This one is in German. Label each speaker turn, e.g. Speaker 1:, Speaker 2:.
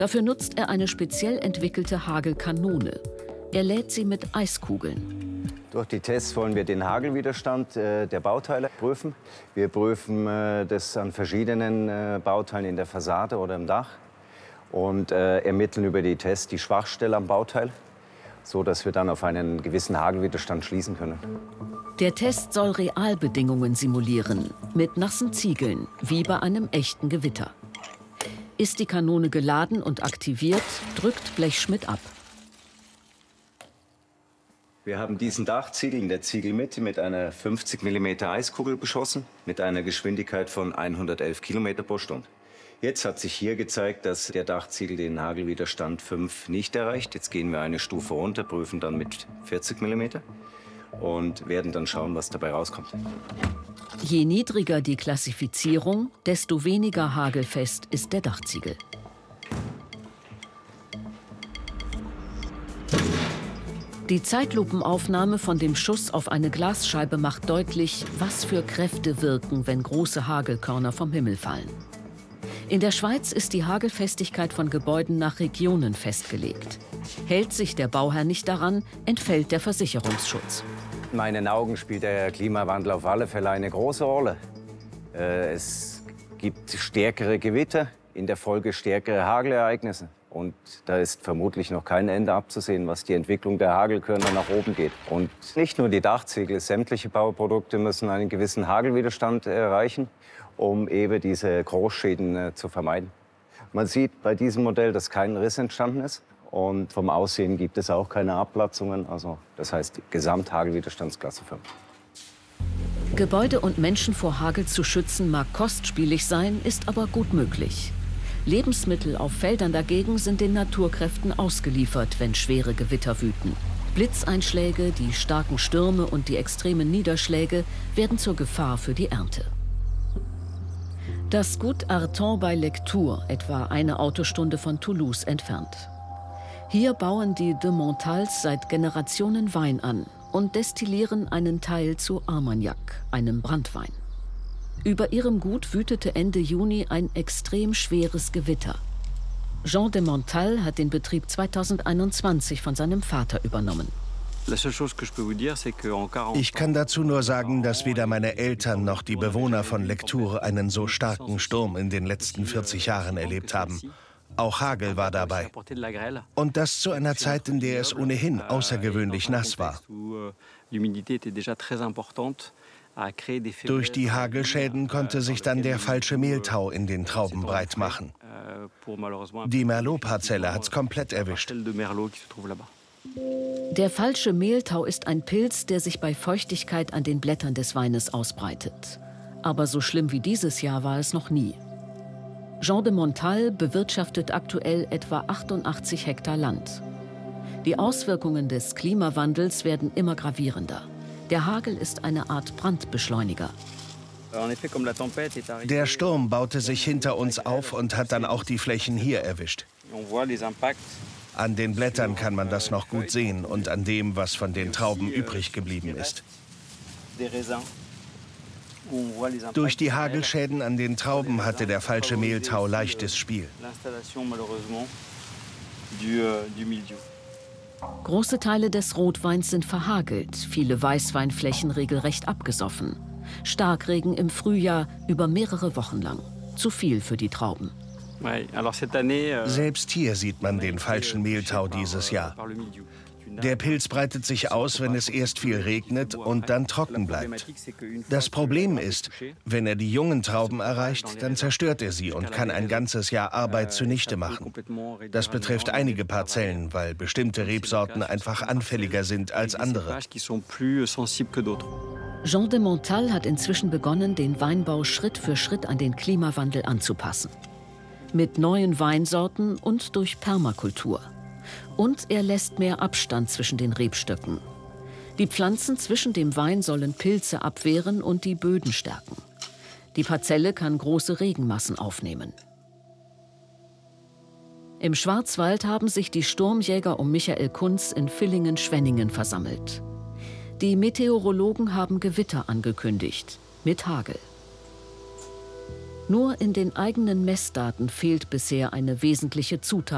Speaker 1: Dafür nutzt er eine speziell entwickelte Hagelkanone. Er lädt sie mit Eiskugeln.
Speaker 2: Durch die Tests wollen wir den Hagelwiderstand der Bauteile prüfen. Wir prüfen das an verschiedenen Bauteilen in der Fassade oder im Dach und ermitteln über die Tests die Schwachstelle am Bauteil, so dass wir dann auf einen gewissen Hagelwiderstand schließen können.
Speaker 1: Der Test soll Realbedingungen simulieren, mit nassen Ziegeln, wie bei einem echten Gewitter. Ist die Kanone geladen und aktiviert, drückt Blechschmidt ab.
Speaker 2: Wir haben diesen Dachziegel in der Ziegelmitte mit einer 50 mm Eiskugel beschossen, mit einer Geschwindigkeit von 111 km pro Stunde. Jetzt hat sich hier gezeigt, dass der Dachziegel den Hagelwiderstand 5 nicht erreicht. Jetzt gehen wir eine Stufe runter, prüfen dann mit 40 mm und werden dann schauen, was dabei rauskommt.
Speaker 1: Je niedriger die Klassifizierung, desto weniger hagelfest ist der Dachziegel. Die Zeitlupenaufnahme von dem Schuss auf eine Glasscheibe macht deutlich, was für Kräfte wirken, wenn große Hagelkörner vom Himmel fallen. In der Schweiz ist die Hagelfestigkeit von Gebäuden nach Regionen festgelegt. Hält sich der Bauherr nicht daran, entfällt der Versicherungsschutz.
Speaker 2: In meinen Augen spielt der Klimawandel auf alle Fälle eine große Rolle. Es gibt stärkere Gewitter, in der Folge stärkere Hagelereignisse. Und da ist vermutlich noch kein Ende abzusehen, was die Entwicklung der Hagelkörner nach oben geht. Und nicht nur die Dachziegel, sämtliche Bauprodukte müssen einen gewissen Hagelwiderstand erreichen, um eben diese Großschäden zu vermeiden. Man sieht bei diesem Modell, dass kein Riss entstanden ist. Und vom Aussehen gibt es auch keine Abplatzungen. Also, das heißt Gesamthagelwiderstandsklasse 5.
Speaker 1: Gebäude und Menschen vor Hagel zu schützen mag kostspielig sein, ist aber gut möglich. Lebensmittel auf Feldern dagegen sind den Naturkräften ausgeliefert, wenn schwere Gewitter wüten. Blitzeinschläge, die starken Stürme und die extremen Niederschläge werden zur Gefahr für die Ernte. Das Gut Arton bei Lectoure, etwa eine Autostunde von Toulouse entfernt. Hier bauen die de Montals seit Generationen Wein an und destillieren einen Teil zu Armagnac, einem Branntwein. Über ihrem Gut wütete Ende Juni ein extrem schweres Gewitter. Jean de Montal hat den Betrieb 2021 von seinem Vater übernommen.
Speaker 3: Ich kann dazu nur sagen, dass weder meine Eltern noch die Bewohner von Lectoure einen so starken Sturm in den letzten 40 Jahren erlebt haben. Auch Hagel war dabei. Und das zu einer Zeit, in der es ohnehin außergewöhnlich nass war. Durch die Hagelschäden konnte sich dann der falsche Mehltau in den Trauben breit machen. Die Merlot-Parzelle hat's komplett erwischt.
Speaker 1: Der falsche Mehltau ist ein Pilz, der sich bei Feuchtigkeit an den Blättern des Weines ausbreitet. Aber so schlimm wie dieses Jahr war es noch nie. Jean de Montal bewirtschaftet aktuell etwa 88 Hektar Land. Die Auswirkungen des Klimawandels werden immer gravierender. Der Hagel ist eine Art Brandbeschleuniger.
Speaker 3: Der Sturm baute sich hinter uns auf und hat dann auch die Flächen hier erwischt. An den Blättern kann man das noch gut sehen und an dem, was von den Trauben übrig geblieben ist. Durch die Hagelschäden an den Trauben hatte der falsche Mehltau leichtes Spiel.
Speaker 1: Große Teile des Rotweins sind verhagelt, viele Weißweinflächen regelrecht abgesoffen. Starkregen im Frühjahr über mehrere Wochen lang. Zu viel für die Trauben.
Speaker 3: Selbst hier sieht man den falschen Mehltau dieses Jahr. Der Pilz breitet sich aus, wenn es erst viel regnet und dann trocken bleibt. Das Problem ist, wenn er die jungen Trauben erreicht, dann zerstört er sie und kann ein ganzes Jahr Arbeit zunichte machen. Das betrifft einige Parzellen, weil bestimmte Rebsorten einfach anfälliger sind als andere.
Speaker 1: Jean de Montal hat inzwischen begonnen, den Weinbau Schritt für Schritt an den Klimawandel anzupassen. Mit neuen Weinsorten und durch Permakultur. Und er lässt mehr Abstand zwischen den Rebstöcken. Die Pflanzen zwischen dem Wein sollen Pilze abwehren und die Böden stärken. Die Parzelle kann große Regenmassen aufnehmen. Im Schwarzwald haben sich die Sturmjäger um Michael Kunz in Villingen-Schwenningen versammelt. Die Meteorologen haben Gewitter angekündigt, mit Hagel. Nur in den eigenen Messdaten fehlt bisher eine wesentliche Zutat.